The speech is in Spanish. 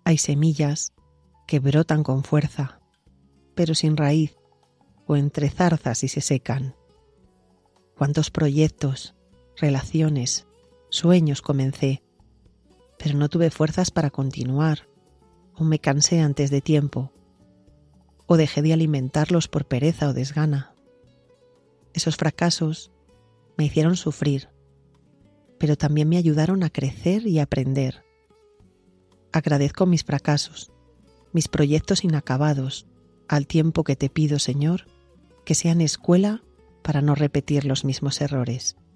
Hay semillas que brotan con fuerza, pero sin raíz o entre zarzas y se secan. Cuántos proyectos, relaciones, sueños comencé, pero no tuve fuerzas para continuar, o me cansé antes de tiempo, o dejé de alimentarlos por pereza o desgana. Esos fracasos me hicieron sufrir, pero también me ayudaron a crecer y aprender. Agradezco mis fracasos, mis proyectos inacabados, al tiempo que te pido, Señor, que sean escuela para no repetir los mismos errores.